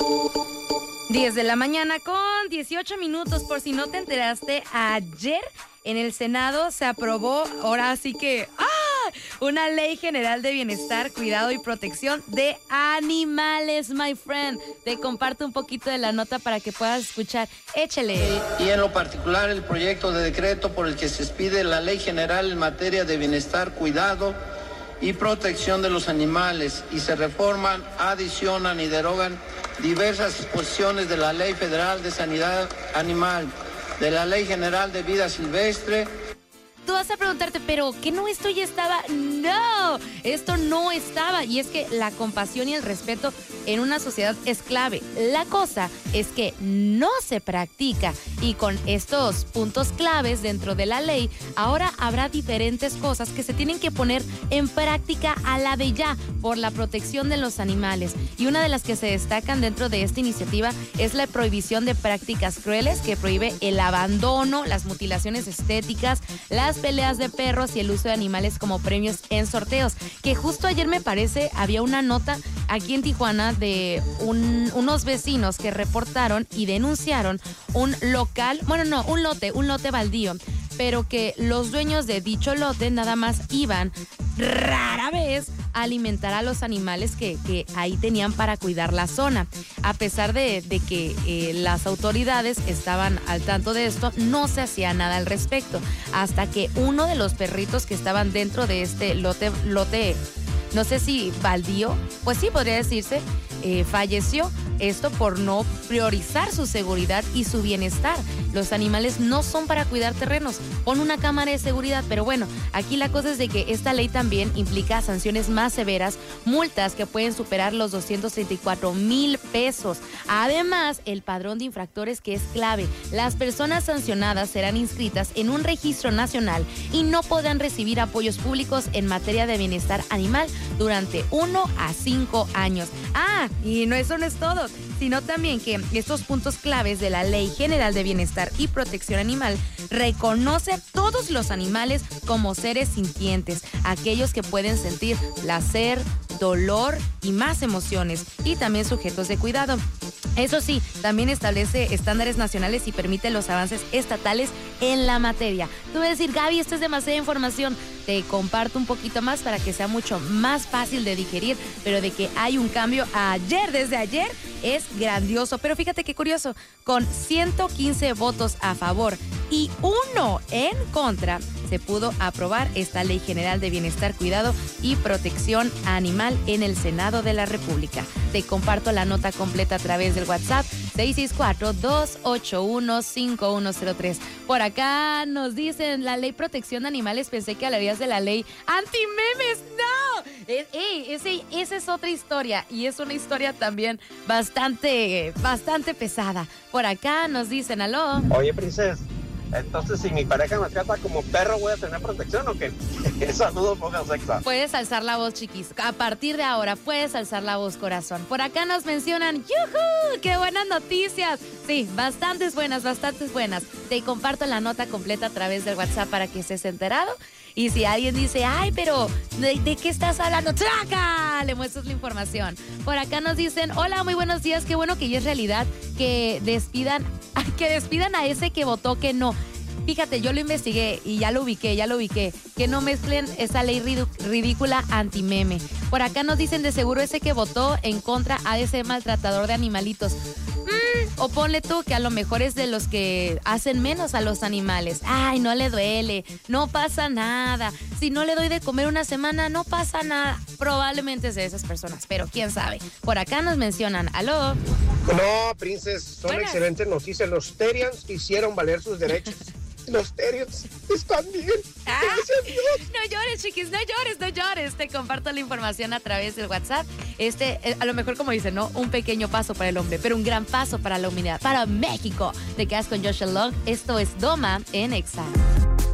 10 de la mañana con 18 minutos. Por si no te enteraste, ayer en el Senado se aprobó, ahora sí que, una ley general de bienestar, cuidado y protección de animales, my friend. Te comparto un poquito de la nota para que puedas escuchar. Échale. Y en lo particular, el proyecto de decreto por el que se expide la ley general en materia de bienestar, cuidado y protección de los animales, y se reforman, adicionan y derogan diversas disposiciones de la Ley Federal de Sanidad Animal, de la Ley General de Vida Silvestre. Tú vas a preguntarte, ¿pero qué no esto ya estaba? No, esto no estaba. Y es que la compasión y el respeto en una sociedad es clave. La cosa es que no se practica. Y con estos puntos claves dentro de la ley, ahora habrá diferentes cosas que se tienen que poner en práctica a la de ya por la protección de los animales. Y una de las que se destacan dentro de esta iniciativa es la prohibición de prácticas crueles, que prohíbe el abandono, las mutilaciones estéticas, las peleas de perros y el uso de animales como premios en sorteos. Que justo ayer, me parece, había una nota aquí en Tijuana de unos vecinos que reportaron y denunciaron un lote baldío, pero que los dueños de dicho lote nada más iban rara vez a alimentar a los animales que ahí tenían para cuidar la zona. A pesar de que las autoridades estaban al tanto de esto, no se hacía nada al respecto, hasta que uno de los perritos que estaban dentro de este lote, no sé si baldío, pues sí podría decirse, falleció. Esto por no priorizar su seguridad y su bienestar. Los animales no son para cuidar terrenos. Pon una cámara de seguridad. Pero bueno, aquí la cosa es de que esta ley también implica sanciones más severas, multas que pueden superar los 234,000 pesos. Además, el padrón de infractores, que es clave. Las personas sancionadas serán inscritas en un registro nacional y no podrán recibir apoyos públicos en materia de bienestar animal durante 1 a 5 años. Y eso no es todo, sino también que estos puntos claves de la Ley General de Bienestar y Protección Animal reconoce a todos los animales como seres sintientes, aquellos que pueden sentir placer, dolor y más emociones, y también sujetos de cuidado. Eso sí, también establece estándares nacionales y permite los avances estatales en la materia. Tú vas a decir, Gaby, esto es demasiada información. Te comparto un poquito más para que sea mucho más fácil de digerir, pero de que hay un cambio desde ayer, es grandioso. Pero fíjate qué curioso, con 115 votos a favor y 1 en contra, se pudo aprobar esta Ley General de Bienestar, Cuidado y Protección Animal en el Senado de la República. Te comparto la nota completa a través del WhatsApp 664-281-5103. Por acá nos dicen, la Ley Protección de Animales, pensé que hablarías de la ley antimemes. ¡No! Esa es otra historia, y es una historia también bastante pesada. Por acá nos dicen, aló. Oye, princesa, entonces si mi pareja me trata como perro, ¿voy a tener protección o qué? Saludos, pongan sexo. Puedes alzar la voz, chiquis. A partir de ahora puedes alzar la voz, corazón. Por acá nos mencionan, ¡yujú! ¡Qué buenas noticias! Sí, bastantes buenas. Te comparto la nota completa a través del WhatsApp para que estés enterado. Y si alguien dice, ay, pero ¿de qué estás hablando? ¡Traca! Le muestras la información. Por acá nos dicen, hola, muy buenos días. Qué bueno que ya es realidad que despidan a ese que votó que no. Fíjate, yo lo investigué y ya lo ubiqué, que no mezclen esa ley ridícula antimeme. Por acá nos dicen, de seguro ese que votó en contra ha de ser maltratador de animalitos. O ponle tú que a lo mejor es de los que hacen menos a los animales. Ay, no le duele, no pasa nada. Si no le doy de comer una semana, no pasa nada. Probablemente es de esas personas, pero quién sabe. Por acá nos mencionan, aló. No, Princess, son excelentes noticias. Los Terians hicieron valer sus derechos. Los Terians están bien. Gracias a Dios. No llores, chiquis, no llores. Te comparto la información a través del WhatsApp. A lo mejor, como dicen, ¿no? Un pequeño paso para el hombre, pero un gran paso para la humanidad, para México. Te quedas con Joshua Long. Esto es Doma en Exa.